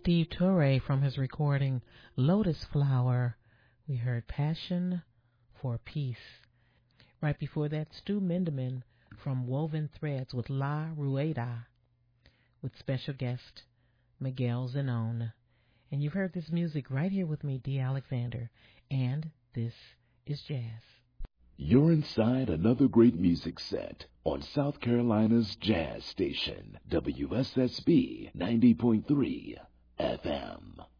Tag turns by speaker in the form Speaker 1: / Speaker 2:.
Speaker 1: Steve Turre from his recording Lotus Flower. We heard Passion for Peace. Right before that, Stu Minderman from Woven Threads with La Rueda, with special guest Miguel Zenone. And you've heard this music right here with me, Dee Alexander, and this is jazz.
Speaker 2: You're inside another great music set on South Carolina's jazz station, WSSB 90.3 FM.